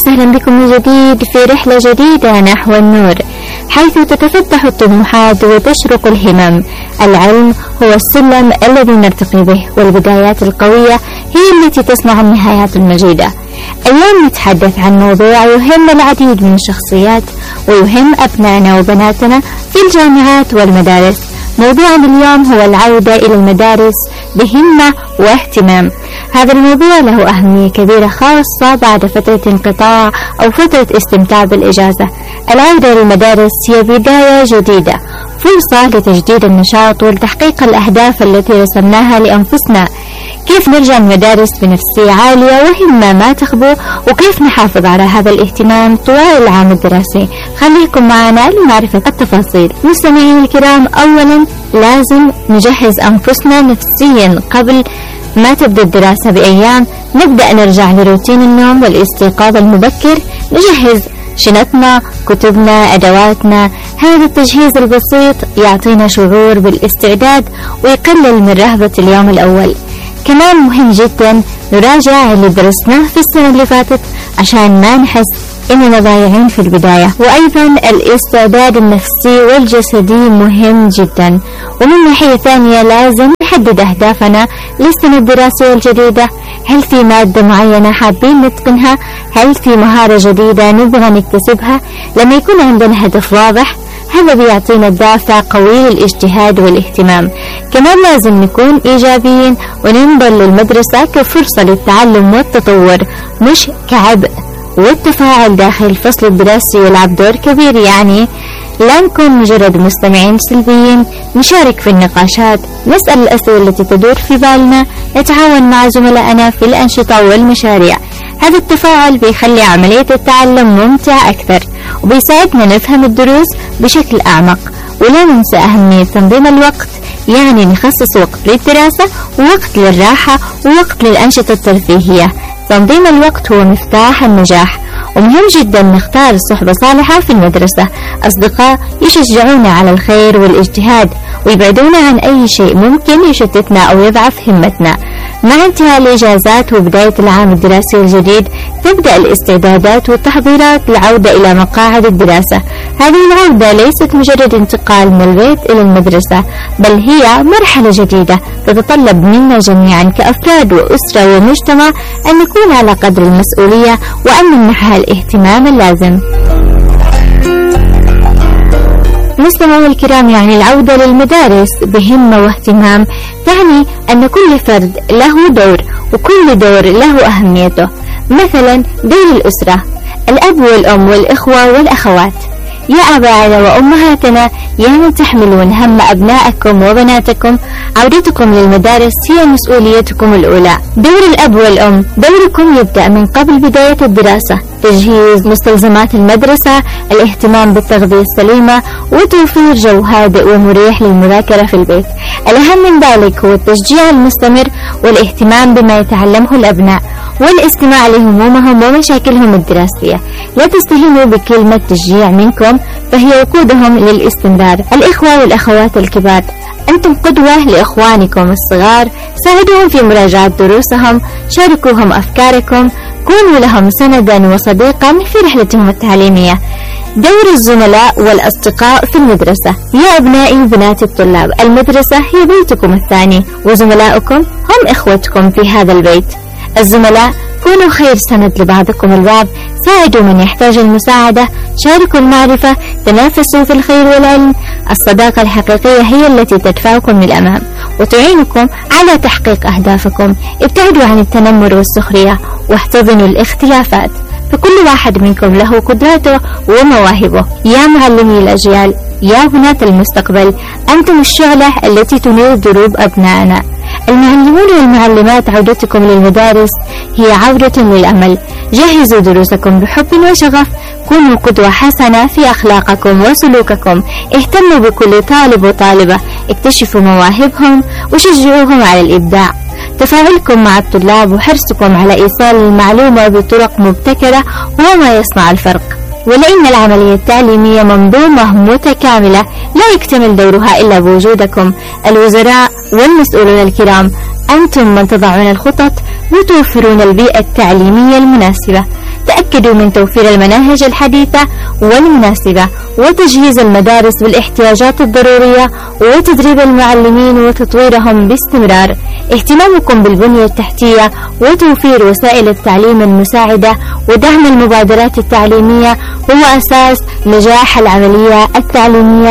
وسهلا بكم من جديد في رحلة جديدة نحو النور، حيث تتفتح الطموحات وتشرق الهمم. العلم هو السلم الذي نرتقي به، والبدايات القوية هي التي تصنع النهايات المجيدة. اليوم نتحدث عن موضوع يهم العديد من الشخصيات ويهم أبنائنا وبناتنا في الجامعات والمدارس. موضوعنا اليوم هو العودة إلى المدارس بهمة واهتمام. هذا الموضوع له أهمية كبيرة خاصة بعد فترة انقطاع أو فترة استمتاع بالإجازة. العودة للمدارس هي بداية جديدة، فرصة لتجديد النشاط ولتحقيق الأهداف التي رسمناها لأنفسنا. كيف نرجع المدارس بنفسية عالية وهمة ما تخبو، وكيف نحافظ على هذا الاهتمام طوال العام الدراسي؟ خليكم معنا لمعرفة التفاصيل. مستمعين الكرام، أولا لازم نجهز أنفسنا نفسيا قبل ما تبدأ الدراسة بأيام. نبدأ نرجع لروتين النوم والاستيقاظ المبكر، نجهز شنطنا، كتبنا، أدواتنا. هذا التجهيز البسيط يعطينا شعور بالاستعداد ويقلل من رهبة اليوم الأول. كمان مهم جدا نراجع اللي درسناه في السنة اللي فاتت عشان ما نحس إننا ضايعين في البداية. وأيضا الاستعداد النفسي والجسدي مهم جدا. ومن ناحية ثانية لازم نحدد أهدافنا للسنة الدراسية الجديدة. هل في مادة معينة حابين نتقنها؟ هل في مهارة جديدة نبغى نكتسبها؟ لما يكون عندنا هدف واضح هذا بيعطينا دافع قوي للاجتهاد والاهتمام. كمان لازم نكون إيجابيين وننظر للمدرسة كفرصة للتعلم والتطور مش كعبء. والتفاعل داخل الفصل الدراسي يلعب دور كبير، يعني لا نكون مجرد مستمعين سلبيين. نشارك في النقاشات، نسأل الأسئلة التي تدور في بالنا، نتعاون مع زملائنا في الأنشطة والمشاريع. هذا التفاعل بيخلي عملية التعلم ممتع أكثر وبيساعدنا نفهم الدروس بشكل أعمق. ولا ننسى أهمية تنظيم الوقت، يعني نخصص وقت للدراسة ووقت للراحة ووقت للأنشطة الترفيهية. تنظيم الوقت هو مفتاح النجاح. ومهم جدا نختار صحبة صالحة في المدرسة، أصدقاء يشجعونا على الخير والاجتهاد ويبعدونا عن أي شيء ممكن يشتتنا أو يضعف همتنا. مع انتهاء الإجازات وبداية العام الدراسي الجديد تبدأ الاستعدادات والتحضيرات للعودة إلى مقاعد الدراسة. هذه العودة ليست مجرد انتقال من البيت إلى المدرسة، بل هي مرحلة جديدة تتطلب منا جميعا كأفراد وأسرة ومجتمع أن نكون على قدر المسؤولية وأن نمنحها الاهتمام اللازم. مستمعي الكرام، يعني العودة للمدارس بهمة واهتمام تعني أن كل فرد له دور وكل دور له أهميته. مثلا دور الأسرة، الأب والأم والإخوة والأخوات. يا آبائنا وأمهاتنا يا من تحملون هم أبنائكم وبناتكم، عودتكم للمدارس هي مسؤوليتكم الأولى. دور الأب والأم، دوركم يبدأ من قبل بداية الدراسة، تجهيز مستلزمات المدرسة، الاهتمام بالتغذية السليمة، وتوفير جو هادئ ومريح للمذاكرة في البيت. الأهم من ذلك هو التشجيع المستمر والاهتمام بما يتعلمه الأبناء والاستماع لهمومهم ومشاكلهم الدراسية. لا تستهينوا بكلمة تشجيع منكم، فهي وقودهم للاستمرار. الإخوة والأخوات الكبار، أنتم قدوة لإخوانكم الصغار، ساعدوهم في مراجعة دروسهم، شاركوهم أفكاركم، كونوا لهم سندا وصديقا في رحلتهم التعليمية. دور الزملاء والأصدقاء في المدرسة. يا أبنائي وبنات الطلاب، المدرسة هي بيتكم الثاني، وزملاؤكم هم إخوتكم في هذا البيت. الزملاء، كونوا خير سند لبعضكم البعض، ساعدوا من يحتاج المساعدة، شاركوا المعرفة، تنافسوا في الخير والعلم. الصداقة الحقيقية هي التي تدفعكم للأمام وتعينكم على تحقيق أهدافكم. ابتعدوا عن التنمر والسخرية واحتضنوا الاختلافات، فكل واحد منكم له قدراته ومواهبه. يا معلمي الأجيال، يا بنات المستقبل، أنتم الشعلة التي تنير دروب أبنائنا. المعلمون والمعلمات، عودتكم للمدارس هي عودة للأمل. جهزوا دروسكم بحب وشغف، كونوا قدوة حسنة في أخلاقكم وسلوككم. اهتموا بكل طالب وطالبة، اكتشفوا مواهبهم وشجعوهم على الإبداع. تفاعلكم مع الطلاب وحرصكم على إيصال المعلومة بطرق مبتكرة هو ما يصنع الفرق. ولأن العملية التعليمية منظومة متكاملة لا يكتمل دورها إلا بوجودكم الوزراء والمسؤولون الكرام. أنتم من تضعون الخطط وتوفرون البيئة التعليمية المناسبة. تأكدوا تأكدوا من توفير المناهج الحديثة والمناسبة وتجهيز المدارس بالاحتياجات الضرورية وتدريب المعلمين وتطويرهم باستمرار. اهتمامكم بالبنية التحتية وتوفير وسائل التعليم المساعدة ودعم المبادرات التعليمية هو أساس نجاح العملية التعليمية